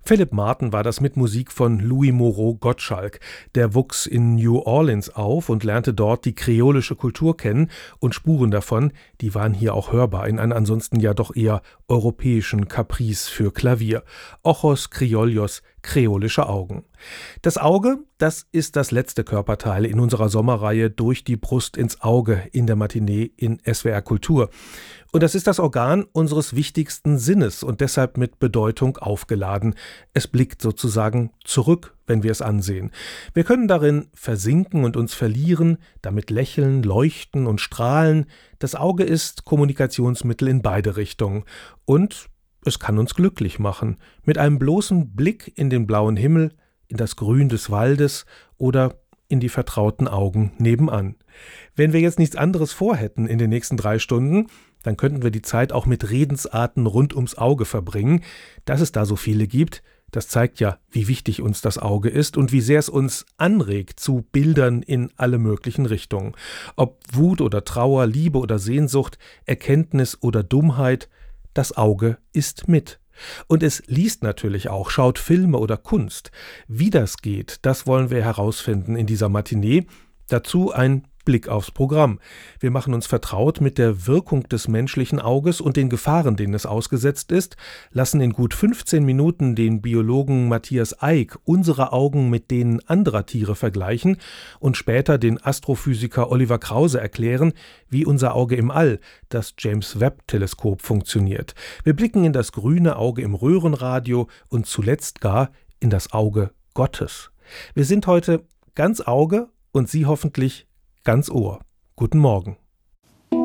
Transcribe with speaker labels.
Speaker 1: Philipp Martin war das mit Musik von Louis Moreau Gottschalk. Der wuchs in New Orleans auf und lernte dort die kreolische Kultur kennen und Spuren davon, die waren hier auch hörbar in einer ansonsten ja doch eher europäischen Caprice für Klavier. Ojos Criollos, kreolische Augen. Das Auge, das ist das letzte Körperteil in unserer Sommerreihe Durch die Brust ins Auge in der Matinee in SWR Kultur. Und das ist das Organ unseres wichtigsten Sinnes und deshalb mit Bedeutung aufgeladen. Es blickt sozusagen zurück, wenn wir es ansehen. Wir können darin versinken und uns verlieren, damit lächeln, leuchten und strahlen. Das Auge ist Kommunikationsmittel in beide Richtungen. Und es kann uns glücklich machen, mit einem bloßen Blick in den blauen Himmel, in das Grün des Waldes oder in die vertrauten Augen nebenan. Wenn wir jetzt nichts anderes vorhätten in den nächsten 3 Stunden, dann könnten wir die Zeit auch mit Redensarten rund ums Auge verbringen. Dass es da so viele gibt, das zeigt ja, wie wichtig uns das Auge ist und wie sehr es uns anregt zu Bildern in alle möglichen Richtungen. Ob Wut oder Trauer, Liebe oder Sehnsucht, Erkenntnis oder Dummheit, das Auge ist mit. Und es liest natürlich auch, schaut Filme oder Kunst. Wie das geht, das wollen wir herausfinden in dieser Matinee. Dazu ein Blick aufs Programm. Wir machen uns vertraut mit der Wirkung des menschlichen Auges und den Gefahren, denen es ausgesetzt ist, lassen in gut 15 Minuten den Biologen Matthias Eick unsere Augen mit denen anderer Tiere vergleichen und später den Astrophysiker Oliver Krause erklären, wie unser Auge im All, das James-Webb-Teleskop, funktioniert. Wir blicken in das grüne Auge im Röhrenradio und zuletzt gar in das Auge Gottes. Wir sind heute ganz Auge und Sie hoffentlich ganz Ohr. Guten Morgen.